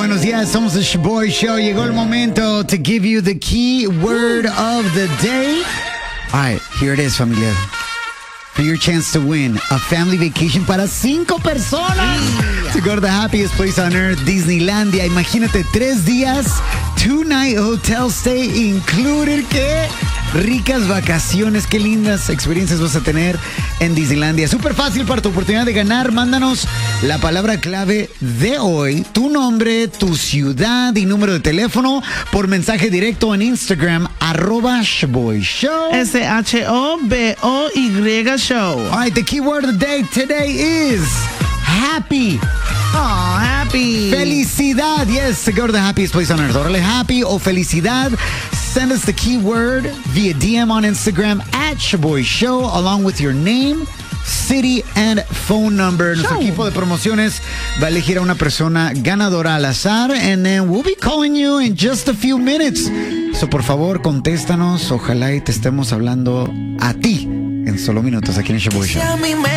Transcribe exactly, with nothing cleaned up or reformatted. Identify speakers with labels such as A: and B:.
A: buenos días. Somos the Shaboy Show. Llegó el momento to give you the key word of the day. All right, here it is, familia. For your chance to win a family vacation para cinco personas. To go to the happiest place on earth, Disneylandia. Imagínate, tres días, two-night hotel stay included. ¿Qué? Ricas vacaciones, qué lindas experiencias vas a tener en Disneylandia. Súper fácil para tu oportunidad de ganar. Mándanos la palabra clave de hoy, tu nombre, tu ciudad y número de teléfono por mensaje directo en Instagram, arroba Shaboy Show.
B: S H O B O Y Show.
A: All right, the keyword of the day today is happy.
B: Oh, happy.
A: Felicidad. Yes, to go to the happiest place on earth. Órale, happy o felicidad. Send us the keyword via D M on Instagram at Shaboy Show, along with your name, city, and phone number. Show. Nuestro equipo de promociones va a elegir a una persona ganadora al azar, and then we'll be calling you in just a few minutes. So, por favor, contéstanos. Ojalá y te estemos hablando a ti en solo minutos aquí en Shaboy Show.